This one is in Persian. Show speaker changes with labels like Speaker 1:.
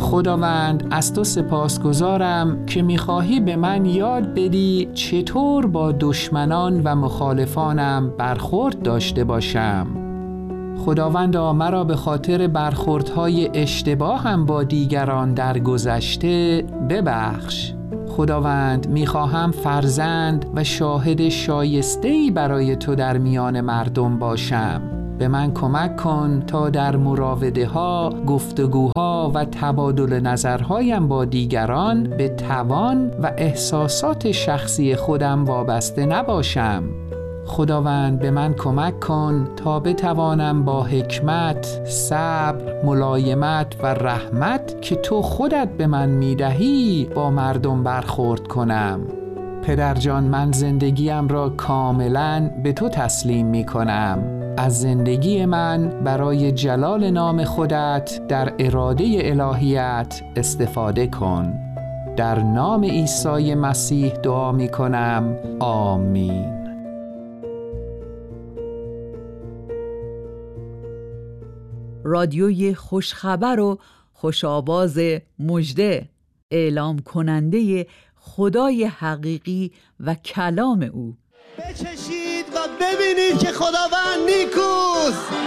Speaker 1: خداوند از تو سپاسگزارم که می‌خواهی به من یاد بدی چطور با دشمنان و مخالفانم برخورد داشته باشم. خداوندا مرا به خاطر برخوردهای اشتباهم با دیگران در گذشته ببخش. خداوند میخواهم فرزند و شاهد شایسته‌ای برای تو در میان مردم باشم. به من کمک کن تا در مراوده ها، گفتگوها و تبادل نظرهایم با دیگران به توان و احساسات شخصی خودم وابسته نباشم. خداوند به من کمک کن تا بتوانم با حکمت، صبر، ملایمت و رحمت که تو خودت به من میدهی با مردم برخورد کنم. پدر جان، من زندگیم را کاملاً به تو تسلیم می کنم. از زندگی من برای جلال نام خودت در اراده الهیت استفاده کن. در نام عیسی مسیح دعا می کنم. آمین.
Speaker 2: رادیوی خوشخبر و خوشآواز مژده، اعلام کننده خدای حقیقی و کلام او.
Speaker 3: بچشید و ببینید که خداوند نیکوست.